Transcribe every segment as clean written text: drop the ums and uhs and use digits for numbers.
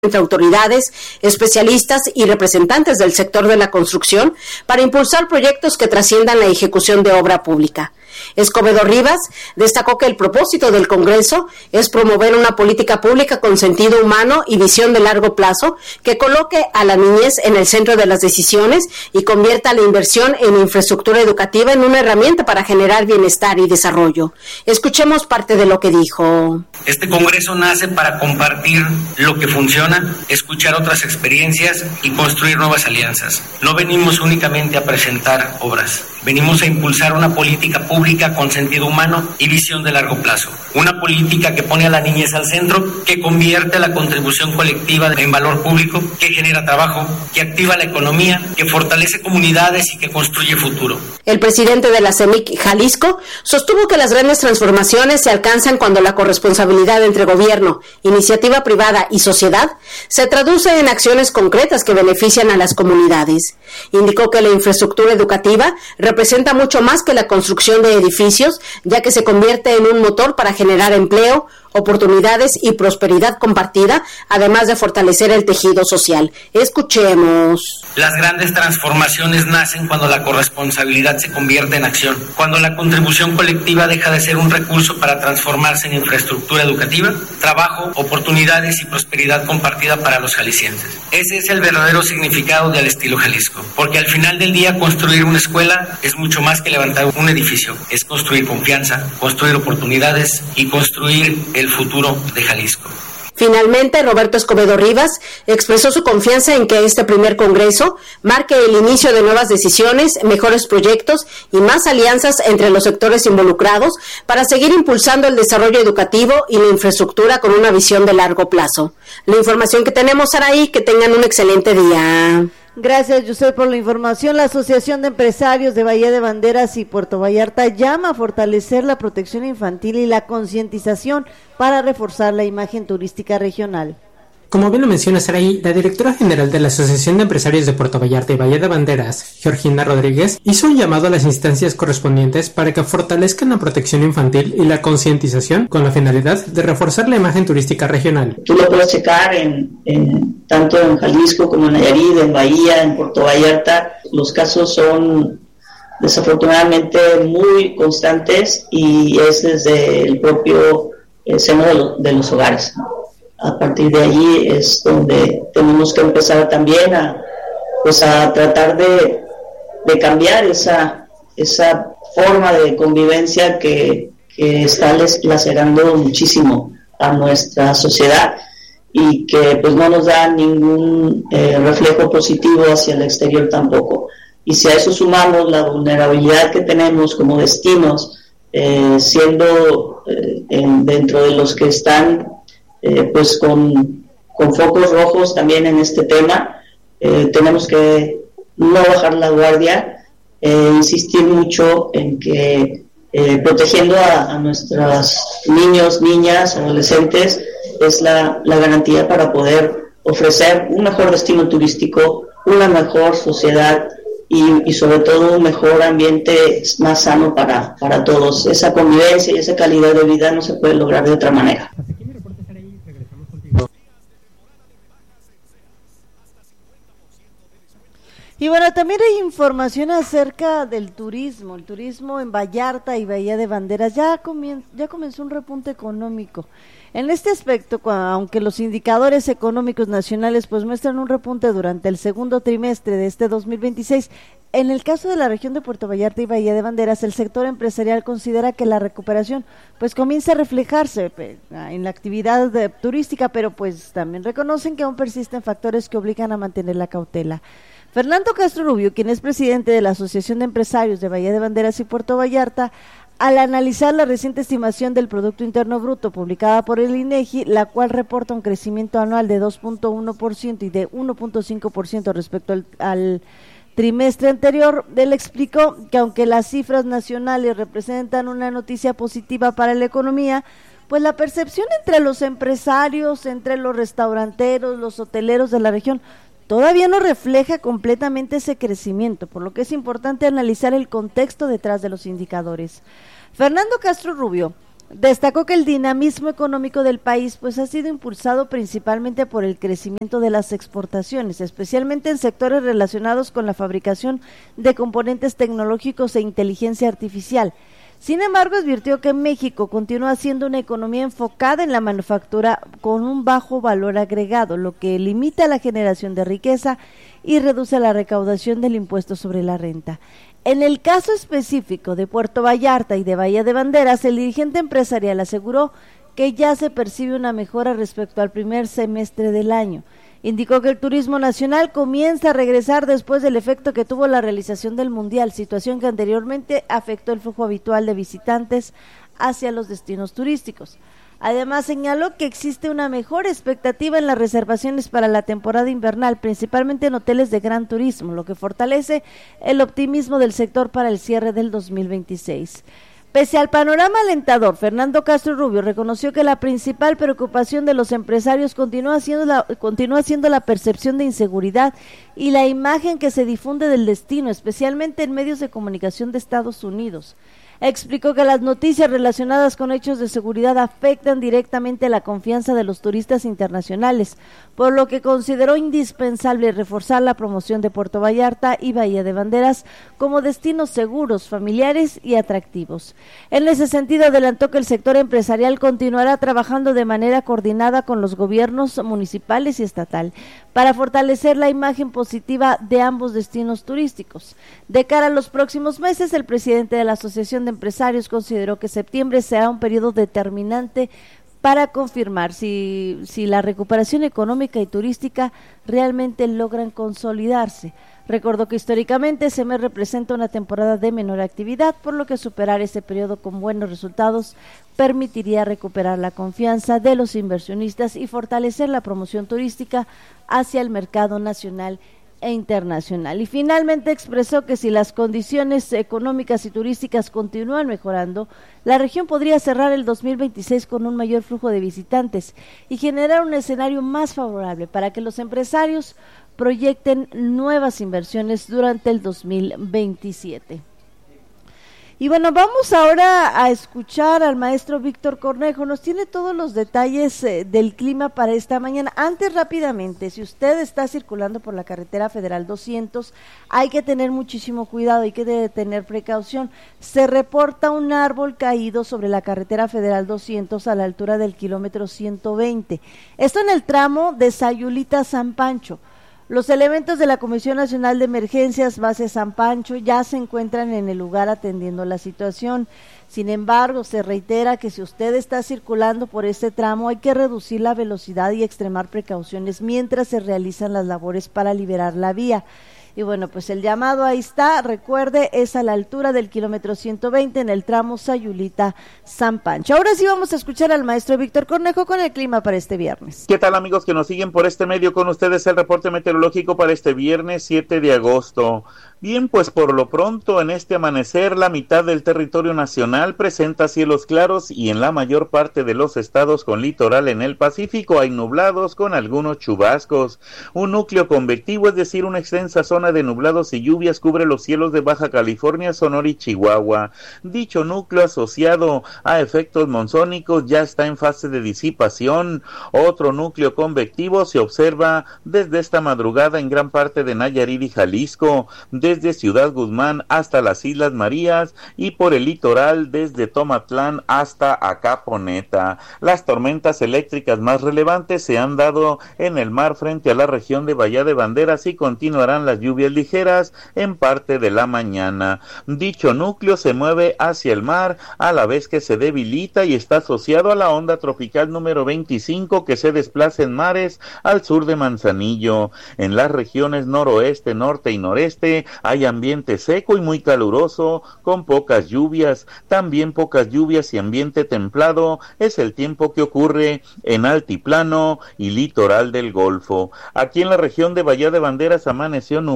entre autoridades, especialistas y representantes del sector de la construcción para impulsar proyectos que trasciendan la ejecución de obra pública. Escobedo Rivas destacó que el propósito del Congreso es promover una política pública con sentido humano y visión de largo plazo que coloque a la niñez en el centro de las decisiones y convierta la inversión en infraestructura educativa en una herramienta para generar bienestar y desarrollo. Escuchemos parte de lo que dijo. Este Congreso nace para compartir lo que funciona, escuchar otras experiencias y construir nuevas alianzas. No venimos únicamente a presentar obras, venimos a impulsar una política pública con sentido humano y visión de largo plazo. Una política que pone a la niñez al centro, que convierte la contribución colectiva en valor público, que genera trabajo, que activa la economía, que fortalece comunidades y que construye futuro. El presidente de la CEMIC Jalisco sostuvo que las grandes transformaciones se alcanzan cuando la corresponsabilidad entre gobierno, iniciativa privada y sociedad se traduce en acciones concretas que benefician a las comunidades. Indicó que la infraestructura educativa representa mucho más que la construcción de edificios, ya que se convierte en un motor para generar empleo, oportunidades y prosperidad compartida, además de fortalecer el tejido social. Escuchemos. Las grandes transformaciones nacen cuando la corresponsabilidad se convierte en acción, cuando la contribución colectiva deja de ser un recurso para transformarse en infraestructura educativa, trabajo, oportunidades y prosperidad compartida para los jaliscienses. Ese es el verdadero significado del estilo Jalisco, porque al final del día construir una escuela es mucho más que levantar un edificio, es construir confianza, construir oportunidades y construir el futuro de Jalisco. Finalmente, Roberto Escobedo Rivas expresó su confianza en que este primer Congreso marque el inicio de nuevas decisiones, mejores proyectos y más alianzas entre los sectores involucrados para seguir impulsando el desarrollo educativo y la infraestructura con una visión de largo plazo. La información que tenemos, Saraí, que tengan un excelente día. Gracias, Yusef, por la información. La Asociación de Empresarios de Bahía de Banderas y Puerto Vallarta llama a fortalecer la protección infantil y la concientización para reforzar la imagen turística regional. Como bien lo menciona Saraí, la directora general de la Asociación de Empresarios de Puerto Vallarta y Bahía de Banderas, Georgina Rodríguez, hizo un llamado a las instancias correspondientes para que fortalezcan la protección infantil y la concientización con la finalidad de reforzar la imagen turística regional. Tú lo puedes checar tanto en Jalisco como en Nayarit, en Bahía, en Puerto Vallarta. Los casos son desafortunadamente muy constantes y es desde el propio seno de los hogares. A partir de allí es donde tenemos que empezar también a tratar de cambiar esa forma de convivencia que está lacerando muchísimo a nuestra sociedad y que pues no nos da ningún reflejo positivo hacia el exterior tampoco. Y si a eso sumamos la vulnerabilidad que tenemos como destinos, siendo dentro de los que están pues con focos rojos también en este tema, tenemos que no bajar la guardia, insistir mucho en que protegiendo a nuestros niños, niñas, adolescentes es la garantía para poder ofrecer un mejor destino turístico, una mejor sociedad y sobre todo un mejor ambiente más sano para todos. Esa convivencia y esa calidad de vida no se puede lograr de otra manera. Y bueno, también hay información acerca del turismo. El turismo en Vallarta y Bahía de Banderas ya comenzó un repunte económico. En este aspecto, aunque los indicadores económicos nacionales pues muestran un repunte durante el segundo trimestre de este 2026, en el caso de la región de Puerto Vallarta y Bahía de Banderas, el sector empresarial considera que la recuperación pues comienza a reflejarse en la actividad turística, pero pues también reconocen que aún persisten factores que obligan a mantener la cautela. Fernando Castro Rubio, quien es presidente de la Asociación de Empresarios de Bahía de Banderas y Puerto Vallarta, al analizar la reciente estimación del Producto Interno Bruto publicada por el INEGI, la cual reporta un crecimiento anual de 2.1% y de 1.5% respecto al trimestre anterior, él explicó que aunque las cifras nacionales representan una noticia positiva para la economía, pues la percepción entre los empresarios, entre los restauranteros, los hoteleros de la región, todavía no refleja completamente ese crecimiento, por lo que es importante analizar el contexto detrás de los indicadores. Fernando Castro Rubio Destacó que el dinamismo económico del país pues ha sido impulsado principalmente por el crecimiento de las exportaciones, especialmente en sectores relacionados con la fabricación de componentes tecnológicos e inteligencia artificial. Sin embargo, advirtió que México continúa siendo una economía enfocada en la manufactura con un bajo valor agregado, lo que limita la generación de riqueza y reduce la recaudación del impuesto sobre la renta. En el caso específico de Puerto Vallarta y de Bahía de Banderas, el dirigente empresarial aseguró que ya se percibe una mejora respecto al primer semestre del año. Indicó que el turismo nacional comienza a regresar después del efecto que tuvo la realización del Mundial, situación que anteriormente afectó el flujo habitual de visitantes hacia los destinos turísticos. Además, señaló que existe una mejor expectativa en las reservaciones para la temporada invernal, principalmente en hoteles de gran turismo, lo que fortalece el optimismo del sector para el cierre del 2026. Pese al panorama alentador, Fernando Castro Rubio reconoció que la principal preocupación de los empresarios continúa siendo la percepción de inseguridad y la imagen que se difunde del destino, especialmente en medios de comunicación de Estados Unidos. Explicó que las noticias relacionadas con hechos de seguridad afectan directamente la confianza de los turistas internacionales, por lo que consideró indispensable reforzar la promoción de Puerto Vallarta y Bahía de Banderas como destinos seguros, familiares y atractivos. En ese sentido, adelantó que el sector empresarial continuará trabajando de manera coordinada con los gobiernos municipales y estatal para fortalecer la imagen positiva de ambos destinos turísticos. De cara a los próximos meses, el presidente de la Asociación de Empresarios consideró que septiembre será un periodo determinante para confirmar si la recuperación económica y turística realmente logran consolidarse. Recordó que históricamente ese mes representa una temporada de menor actividad, por lo que superar ese periodo con buenos resultados permitiría recuperar la confianza de los inversionistas y fortalecer la promoción turística hacia el mercado nacional e internacional. Y finalmente expresó que si las condiciones económicas y turísticas continúan mejorando, la región podría cerrar el 2026 con un mayor flujo de visitantes y generar un escenario más favorable para que los empresarios proyecten nuevas inversiones durante el 2027. Y bueno, vamos ahora a escuchar al maestro Víctor Cornejo. Nos tiene todos los detalles del clima para esta mañana. Antes, rápidamente, si usted está circulando por la carretera Federal 200, hay que tener muchísimo cuidado, hay que tener precaución. Se reporta un árbol caído sobre la carretera Federal 200 a la altura del kilómetro 120. Esto en el tramo de Sayulita a San Pancho. Los elementos de la Comisión Nacional de Emergencias Base San Pancho ya se encuentran en el lugar atendiendo la situación. Sin embargo, se reitera que si usted está circulando por este tramo hay que reducir la velocidad y extremar precauciones mientras se realizan las labores para liberar la vía. Y bueno, pues el llamado ahí está, recuerde, es a la altura del kilómetro 120 en el tramo Sayulita-San Pancho. Ahora sí vamos a escuchar al maestro Víctor Cornejo con el clima para este viernes. ¿Qué tal, amigos que nos siguen por este medio? Con ustedes el reporte meteorológico para este viernes 7 de agosto. Bien, pues por lo pronto en este amanecer la mitad del territorio nacional presenta cielos claros y en la mayor parte de los estados con litoral en el Pacífico hay nublados con algunos chubascos. Un núcleo convectivo, es decir, una extensa zona de nublados y lluvias cubre los cielos de Baja California, Sonora y Chihuahua. Dicho núcleo asociado a efectos monzónicos ya está en fase de disipación. Otro núcleo convectivo se observa desde esta madrugada en gran parte de Nayarit y Jalisco, desde Ciudad Guzmán hasta las Islas Marías y por el litoral desde Tomatlán hasta Acaponeta. Las tormentas eléctricas más relevantes se han dado en el mar frente a la región de Bahía de Banderas y continuarán las lluvias ligeras en parte de la mañana. Dicho núcleo se mueve hacia el mar a la vez que se debilita y está asociado a la onda tropical número 25 que se desplaza en mares al sur de Manzanillo. En las regiones noroeste, norte y noreste hay ambiente seco y muy caluroso con pocas lluvias. También pocas lluvias y ambiente templado es el tiempo que ocurre en altiplano y litoral del Golfo. Aquí en la región de Bahía de Banderas amaneció nublado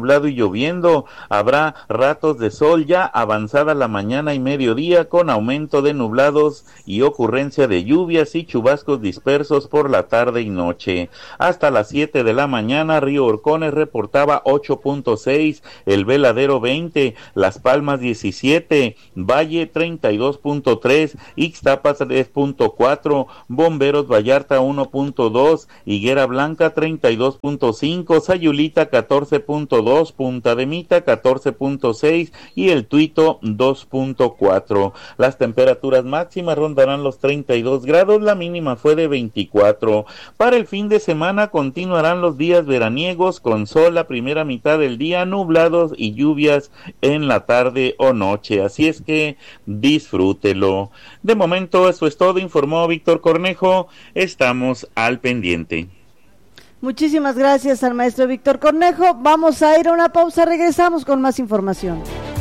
nublado y lloviendo. Habrá ratos de sol ya avanzada la mañana y mediodía, con aumento de nublados y ocurrencia de lluvias y chubascos dispersos por la tarde y noche. Hasta las 7 de la mañana, Río Horcones reportaba 8.6, El Veladero 20, Las Palmas 17, Valle 32.3, Ixtapas 3.4, Bomberos Vallarta 1.2, Higuera Blanca 32.5, Sayulita 14.2, Punta de Mita 14.6 y El Tuito 2.4. Las temperaturas máximas rondarán los 32 grados, la mínima fue de 24. Para el fin de semana continuarán los días veraniegos con sol la primera mitad del día, nublados y lluvias en la tarde o noche, así es que disfrútelo. De momento eso es todo, informó Víctor Cornejo, estamos al pendiente. Muchísimas gracias al maestro Víctor Cornejo. Vamos a ir a una pausa, regresamos con más información.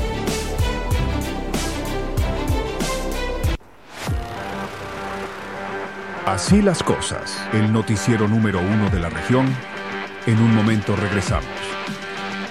Así las cosas, el noticiero número 1 de la región. En un momento regresamos.